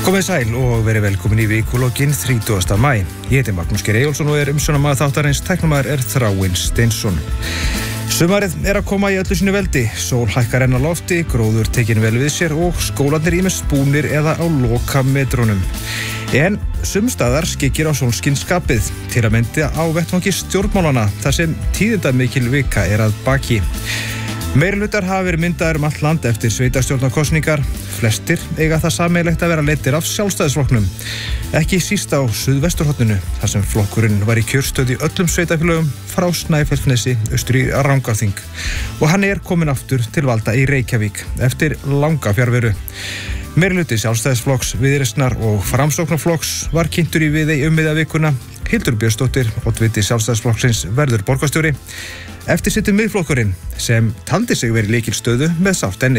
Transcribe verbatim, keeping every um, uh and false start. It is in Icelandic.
Komið sæl og verið velkomin í vikulokkin þrítugasta maí. Ég heiti Magnús Geir Eyjólfsson og er umsjónarmaður þáttarins, tæknamaður er Þráinn Steinsson. Sumarið er að koma í öllu sínu veldi, sól hækkar enn á lofti, gróður tekinn vel við sér og skólarnir ýmist búnir eða á lokametrunum. En sumstaðar skyggir á sólskinsskapið, til að mynda á vettvangi stjórnmálana, þar sem tíðindamikil vika er að baki. Meirihlutar hafa verið myndaðir um allt land eftir sveitarstjórnarkosningar. Flestir eiga það sameiginlegt að vera leiddir af Sjálfstæðisflokknum. Ekki síst á suðvesturhorninu, þar sem flokkurinn var í kjörstöð í öllum sveitarfélögum frá Snæfellsnesi austur í Rangárþing. Og hann er kominn aftur til valda í Reykjavík eftir langa fjarveru. Meirihluti Sjálfstæðisflokks, Viðreisnar og Framsóknarflokks var kynntur í Viðey um miðja vikuna. Hildur Björnsdóttir, oddviti Sjálfstæðisflokksins, verður borgarstjóri. Eftir situr Miðflokkurinn sem taldi sig verið lykilstöðu með sárt enni.